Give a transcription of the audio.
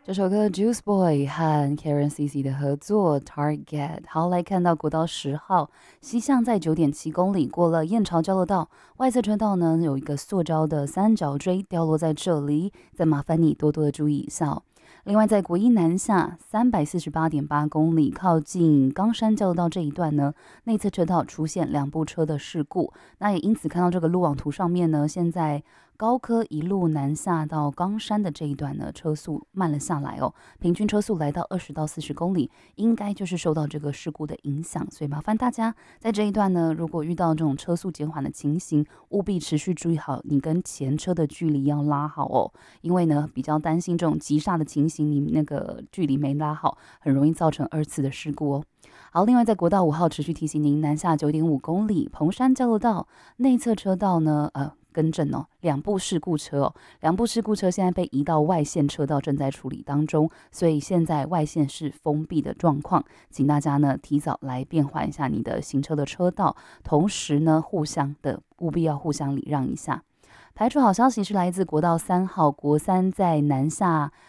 这首歌 Juice Boy 和 Karen CC 的合作 Target。好，来看到国道10号西向在9.7公里，过了燕巢交流道，外侧车道呢有一个塑胶的三角锥掉落在这里，再麻烦你多多的注意一下哦。另外，在国一南下348.8公里，靠近冈山交流道这一段呢，内侧车道出现两部车的事故，那也因此看到这个路网图上面呢，现在高科一路南下到冈山的这一段呢，车速慢了下来哦，平均车速来到20到40公里，应该就是受到这个事故的影响，所以麻烦大家在这一段呢，如果遇到这种车速减缓的情形，务必持续注意好你跟前车的距离要拉好哦，因为呢比较担心这种急刹的情形，你那个距离没拉好，很容易造成二次的事故哦。好，另外在国道5号持续提醒您，南下9.5公里，彭山交流道内侧车道呢，更正哦，两部事故车哦，两部事故车现在被移到外线车道，正在处理当中，所以现在外线是封闭的状况，请大家呢提早来变换一下你的行车的车道，同时呢务必要互相礼让一下。排除好消息是来自国道3号国三在南下